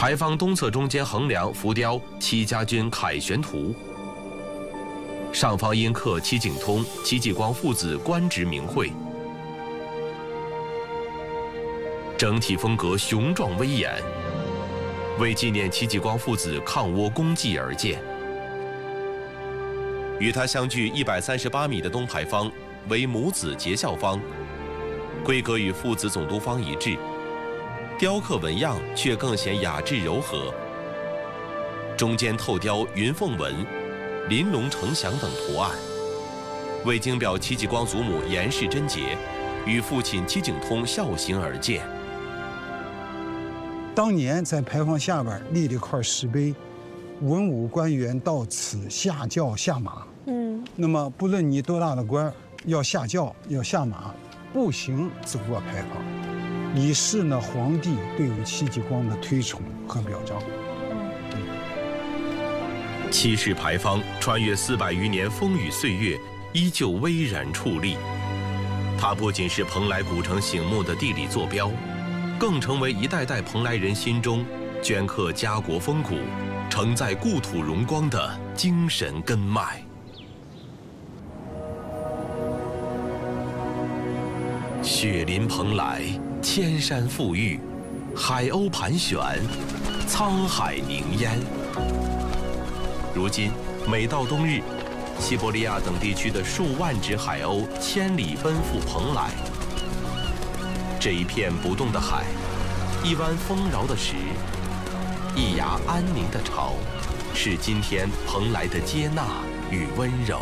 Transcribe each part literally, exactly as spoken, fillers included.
牌坊东侧中间横梁浮雕戚家军凯旋图，上方因刻戚景通、戚继光父子官职名讳，整体风格雄壮威严，为纪念戚继光父子抗倭功绩而建。与它相距一百三十八米的东牌坊为母子结孝坊，规格与父子总督坊一致，雕刻纹样却更显雅致柔和。中间透雕云凤纹、玲珑呈祥等图案，为经表戚继光祖母严氏贞洁与父亲戚景通孝行而建。 当年在牌坊下边立了一块石碑，文武官员到此下轿下马。嗯，那么不论你多大的官，要下轿要下马，步行走过牌坊，以示呢皇帝对于戚继光的推崇和表彰。 戚氏牌坊穿越四百余年风雨岁月，依旧巍然矗立。它不仅是蓬莱古城醒目的地理坐标，更成为一代代蓬莱人心中镌刻家国风骨、承载故土荣光的精神根脉。雪林蓬莱，千山馥郁，海鸥盘旋，沧海凝烟。如今，每到冬日，西伯利亚等地区的数万只海鸥千里奔赴蓬莱。这一片不动的海，一湾丰饶的石，一崖安宁的潮，是今天蓬莱的接纳与温柔。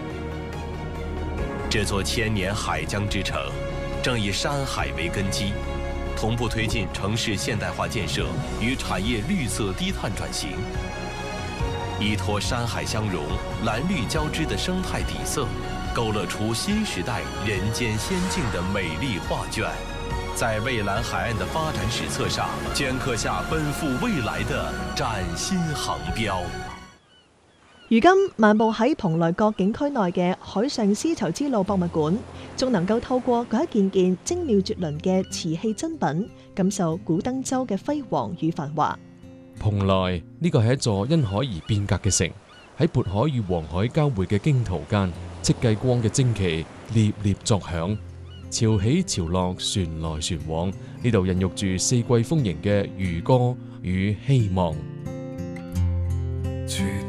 这座千年海疆之城，正以山海为根基，同步推进城市现代化建设与产业绿色低碳转型。依托山海相融、蓝绿交织的生态底色，勾勒出新时代人间仙境的美丽画卷，在蔚蓝海岸的發展史冊上镌刻下奔赴未來的嶄新航標。 如今漫步喺蓬萊閣景區內嘅海上絲綢之路博物館，仲能夠透過嗰一件件精妙絕倫嘅瓷器珍品，感受古登州嘅輝煌與繁華。 蓬萊呢個係一座因海而變革嘅城，喺渤海與黃海交匯嘅驚濤間，戚繼光嘅旌旗獵獵作響，潮起潮落，船來船往，呢度孕育住四季豐盈嘅漁歌與希望。